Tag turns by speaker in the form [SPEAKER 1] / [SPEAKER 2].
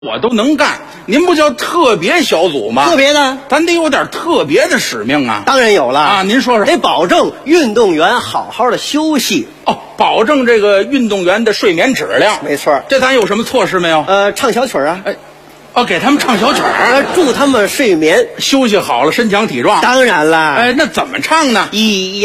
[SPEAKER 1] 我都能干，您不叫特别小组吗？
[SPEAKER 2] 特别的，
[SPEAKER 1] 咱得有点特别的使命啊！
[SPEAKER 2] 当然有了
[SPEAKER 1] 啊，您说说。
[SPEAKER 2] 得保证运动员好好的休息。
[SPEAKER 1] 哦，保证这个运动员的睡眠质量。
[SPEAKER 2] 没错，
[SPEAKER 1] 这咱有什么措施没有？
[SPEAKER 2] 唱小曲儿啊。
[SPEAKER 1] 哦，给他们唱小曲儿，
[SPEAKER 2] 祝他们睡眠
[SPEAKER 1] 休息好了，身强体壮。
[SPEAKER 2] 当然啦。
[SPEAKER 1] 那怎么唱呢？
[SPEAKER 2] 一